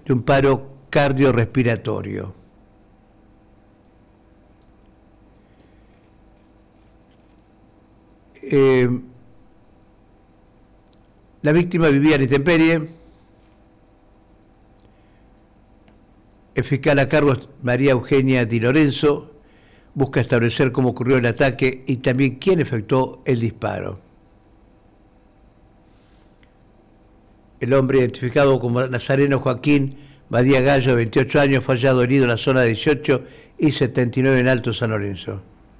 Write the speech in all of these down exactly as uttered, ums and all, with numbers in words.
de un paro cardiorrespiratorio. Eh, la víctima vivía en intemperie. El fiscal a cargo, María Eugenia Di Lorenzo, busca establecer cómo ocurrió el ataque y también quién efectuó el disparo. El hombre identificado como Nazareno Joaquín Badía Gallo, de veintiocho años, fue hallado herido en la zona dieciocho y setenta y nueve en Alto San Lorenzo.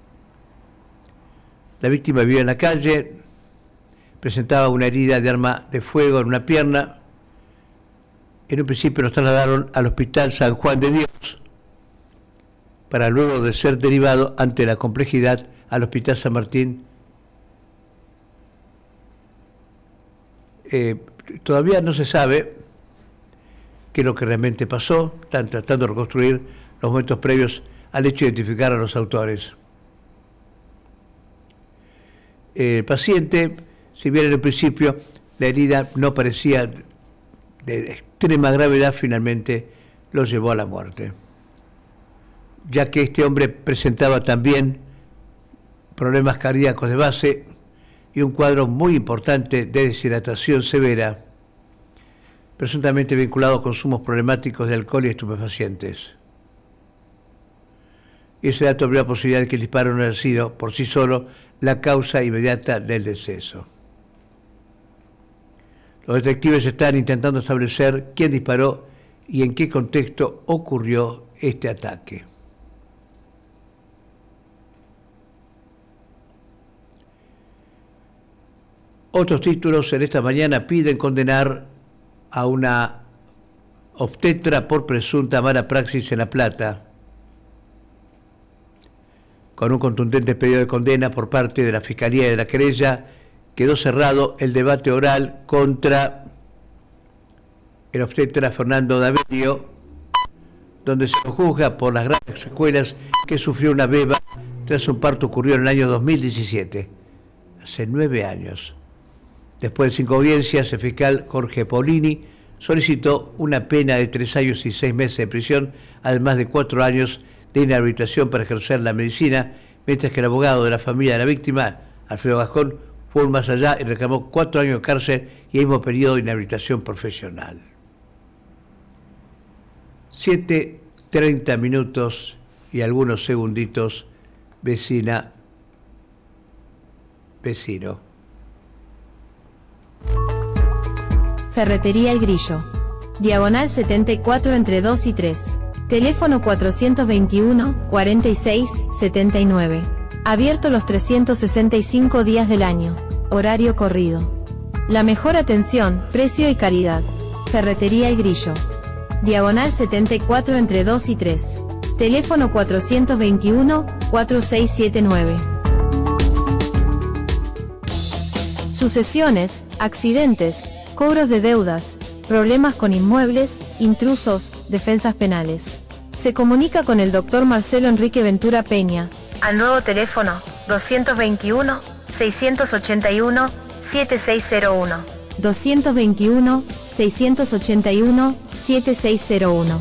La víctima vivía en la calle, presentaba una herida de arma de fuego en una pierna. En un principio nos trasladaron al Hospital San Juan de Dios, para luego de ser derivado ante la complejidad al Hospital San Martín. Eh, todavía no se sabe qué es lo que realmente pasó. Están tratando de reconstruir los momentos previos al hecho de identificar a los autores. El paciente, si bien en el principio la herida no parecía de extrema gravedad, finalmente lo llevó a la muerte, ya que este hombre presentaba también problemas cardíacos de base y un cuadro muy importante de deshidratación severa, presuntamente vinculado a consumos problemáticos de alcohol y estupefacientes. Y ese dato abrió la posibilidad de que el disparo no haya sido por sí solo la causa inmediata del deceso. Los detectives están intentando establecer quién disparó y en qué contexto ocurrió este ataque. Otros títulos en esta mañana: piden condenar a una obstetra por presunta mala praxis en La Plata. Con un contundente pedido de condena por parte de la Fiscalía y de la querella, quedó cerrado el debate oral contra el obstetra Fernando Daverio, donde se lo juzga por las graves secuelas que sufrió una beba tras un parto ocurrido en el año dos mil diecisiete, hace nueve años. Después de cinco audiencias, el fiscal Jorge Paulini solicitó una pena de tres años y seis meses de prisión, además de cuatro años de inhabilitación para ejercer la medicina, mientras que el abogado de la familia de la víctima, Alfredo Gascón, fue más allá y reclamó cuatro años de cárcel y el mismo periodo de inhabilitación profesional. Siete, treinta minutos y algunos segunditos, vecina, vecino. Ferretería El Grillo. Diagonal setenta y cuatro entre dos y tres. Teléfono cuatrocientos veintiuno, cuarenta y seis, setenta y nueve. Abierto los trescientos sesenta y cinco días del año. Horario corrido. La mejor atención, precio y calidad. Ferretería El Grillo. Diagonal setenta y cuatro entre dos y tres. Teléfono cuatrocientos veintiuno, cuarenta y seis setenta y nueve. Sucesiones, accidentes, cobros de deudas, problemas con inmuebles, intrusos, defensas penales. Se comunica con el doctor Marcelo Enrique Ventura Peña al nuevo teléfono doscientos veintiuno, seiscientos ochenta y uno, setenta y seis cero uno. doscientos veintiuno, seiscientos ochenta y uno, setenta y seis cero uno.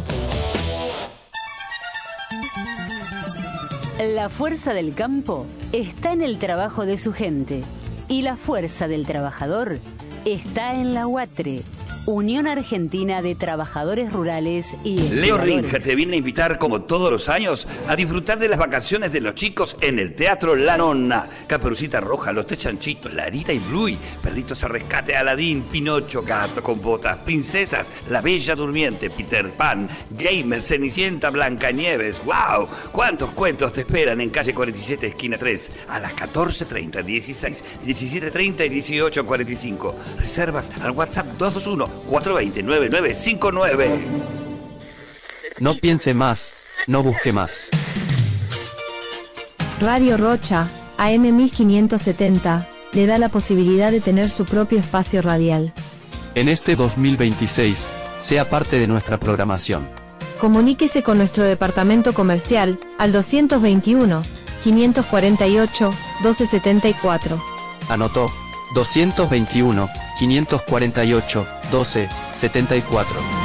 La fuerza del campo está en el trabajo de su gente y la fuerza del trabajador está en la UATRE, Unión Argentina de Trabajadores Rurales y Leo Ringe te viene a invitar, como todos los años, a disfrutar de las vacaciones de los chicos en el Teatro La Nonna. Caperucita Roja, Los Tres Chanchitos, Larita y Bluey, Perritos a Rescate, Aladín, Pinocho, Gato con Botas, Princesas, La Bella Durmiente, Peter Pan, Gamer, Cenicienta, Blancanieves. ¡Wow! ¿Cuántos cuentos te esperan en calle cuarenta y siete, esquina tres? A las catorce treinta, dieciséis, diecisiete treinta y dieciocho cuarenta y cinco. Reservas al WhatsApp dos dos uno, cuatro dos cero, nueve nueve cinco nueve. No piense más, no busque más. Radio Rocha, A M mil quinientos setenta, le da la posibilidad de tener su propio espacio radial. En este dos mil veintiséis, sea parte de nuestra programación. Comuníquese con nuestro departamento comercial al doscientos veintiuno, quinientos cuarenta y ocho, doce setenta y cuatro. Anotó, doscientos veintiuno, quinientos cuarenta y ocho, doce setenta y cuatro.